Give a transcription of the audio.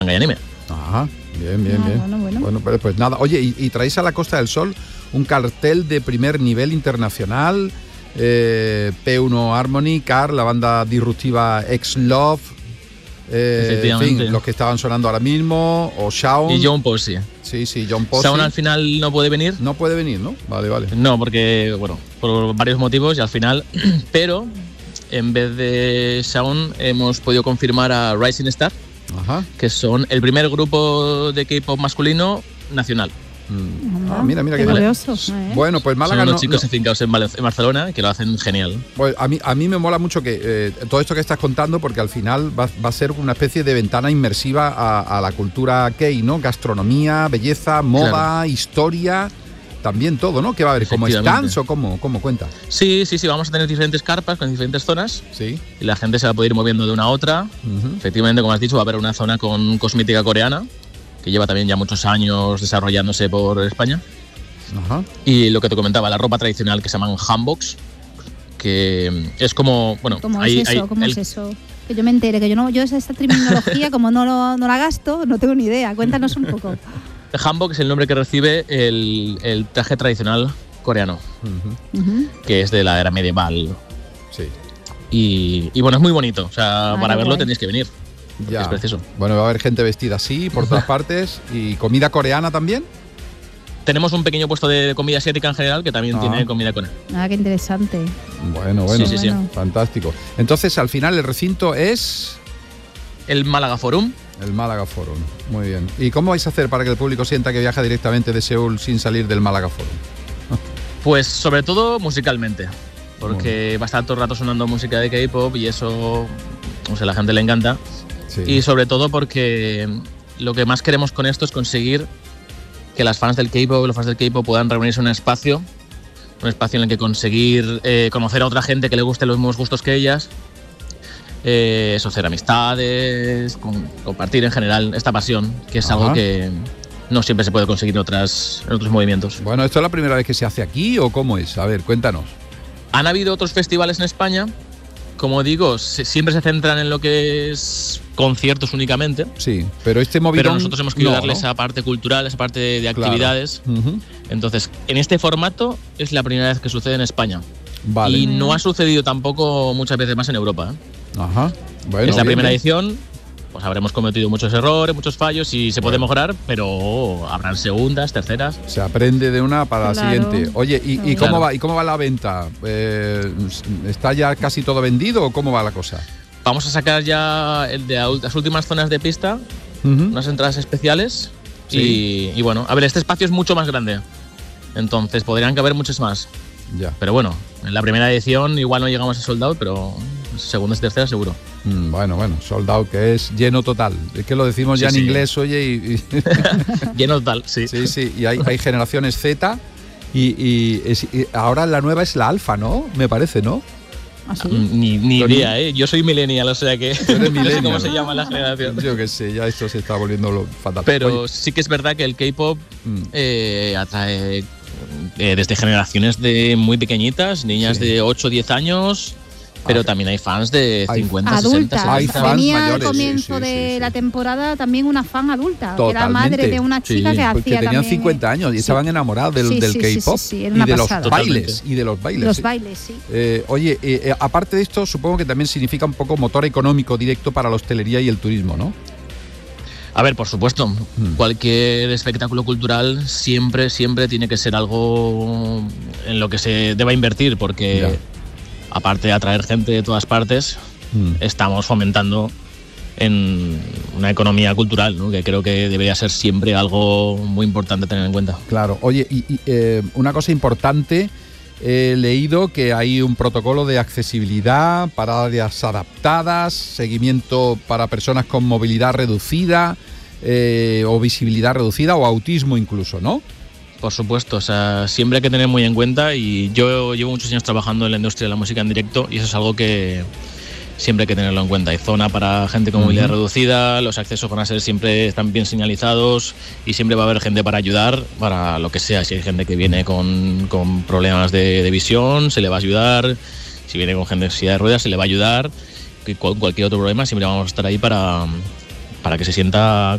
y anime. Ajá, bien. Bueno, pues nada. Oye, y traéis a la Costa del Sol un cartel de primer nivel internacional, P1 Harmony, Car, la banda disruptiva X-Love, en fin, los que estaban sonando ahora mismo, o Shaun. Y John Posey. Sí, John Posey. Shaun al final no puede venir. No puede venir, ¿no? Vale. No, porque, bueno, por varios motivos y al final, pero en vez de Shaun hemos podido confirmar a Rising Star, que son el primer grupo de K-pop masculino nacional. Mira qué curioso. Bueno, pues Málaga. Son unos chicos enfincados en Barcelona que lo hacen genial. Pues a mí me mola mucho que todo esto que estás contando, porque al final va a ser una especie de ventana inmersiva a la cultura K, ¿no? Gastronomía, belleza, moda, historia, también todo, ¿no? ¿Qué va a haber? ¿Como stands o cómo cuenta? Sí, vamos a tener diferentes carpas con diferentes zonas. Sí. Y la gente se va a poder ir moviendo de una a otra. Efectivamente, como has dicho, va a haber una zona con cosmética coreana, que lleva también ya muchos años desarrollándose por España. Y lo que te comentaba, la ropa tradicional que se llaman hanboks, que es como, bueno, ¿Cómo es eso? Que yo me entere, que yo esa terminología como no la gasto, no tengo ni idea. Cuéntanos un poco. El hanbok es el nombre que recibe el traje tradicional coreano, que es de la era medieval. Sí. Y bueno, es muy bonito, o sea, para verlo tenéis que venir. Ya. Es precioso. Bueno, va a haber gente vestida así por todas partes. ¿Y comida coreana también? Tenemos un pequeño puesto de comida asiática en general que también tiene comida coreana. Qué interesante. Bueno. Sí. Fantástico. Entonces, al final, el recinto es... El Málaga Forum. El Málaga Forum, muy bien. ¿Y cómo vais a hacer para que el público sienta que viaja directamente de Seúl sin salir del Málaga Forum? Pues sobre todo musicalmente, porque va a estar todo el rato sonando música de K-pop y eso, o sea, a la gente le encanta. Sí. Y sobre todo porque lo que más queremos con esto es conseguir que las fans del K-pop, los fans del K-pop puedan reunirse en un espacio en el que conseguir conocer a otra gente que le guste los mismos gustos que ellas, hacer amistades, compartir en general esta pasión, que es algo que no siempre se puede conseguir en otros movimientos. Bueno, ¿esto es la primera vez que se hace aquí o cómo es? A ver, cuéntanos. Han habido otros festivales en España. Como digo, siempre se centran en lo que es conciertos únicamente. Sí, pero este movidón... Pero nosotros hemos querido darle esa parte cultural, esa parte de actividades. Entonces, en este formato es la primera vez que sucede en España. Vale. Y no ha sucedido tampoco muchas veces más en Europa. Bueno, es la primera edición. Pues habremos cometido muchos errores, muchos fallos y se puede mejorar, pero habrán segundas, terceras. Se aprende de una para la siguiente. Oye, ¿y cómo va la venta? ¿Está ya casi todo vendido o cómo va la cosa? Vamos a sacar ya las últimas zonas de pista, unas entradas especiales. Sí. Y bueno, a ver, este espacio es mucho más grande, entonces podrían caber muchos más. Ya. Pero bueno, en la primera edición igual no llegamos a sold out, pero segundas y terceras seguro. Bueno, sold out, que es lleno total. Es que lo decimos ya en inglés, oye, lleno total, sí. Sí, y hay generaciones Z y ahora la nueva es la alfa, ¿no? Me parece, ¿no? ¿Ah, sí? Ni idea, ¿eh? Yo soy millennial, o sea que no sé cómo se llama la generación. Yo qué sé, ya esto se está volviendo fatal. Pero sí que es verdad que el K-pop atrae desde generaciones de muy pequeñitas, niñas de 8 o 10 años, pero también hay fans de 50, adultas. 60, 70. Tenía al comienzo de la temporada también una fan adulta, que era madre de una chica que hacía tenían también 50 años y estaban enamorados del K-pop y de los bailes. Los bailes, sí. Oye, aparte de esto, supongo que también significa un poco motor económico directo para la hostelería y el turismo, ¿no? A ver, por supuesto, cualquier espectáculo cultural siempre tiene que ser algo en lo que se deba invertir, porque aparte de atraer gente de todas partes, estamos fomentando en una economía cultural, ¿no? Que creo que debería ser siempre algo muy importante tener en cuenta. Claro. Oye, y una cosa importante, he leído que hay un protocolo de accesibilidad para áreas adaptadas, seguimiento para personas con movilidad reducida o visibilidad reducida o autismo incluso, ¿no? Por supuesto, o sea, siempre hay que tener muy en cuenta, y yo llevo muchos años trabajando en la industria de la música en directo y eso es algo que siempre hay que tenerlo en cuenta. Hay zona para gente con movilidad reducida, los accesos van a ser siempre están bien señalizados y siempre va a haber gente para ayudar, para lo que sea. Si hay gente que viene con problemas de visión, se le va a ayudar. Si viene con gente en silla de ruedas, se le va a ayudar. Con cualquier otro problema siempre vamos a estar ahí para que se sienta